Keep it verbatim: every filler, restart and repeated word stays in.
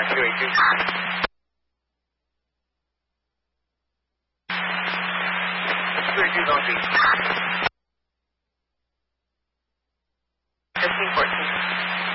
five two eight two. two eight two zone three. fifteen fourteen.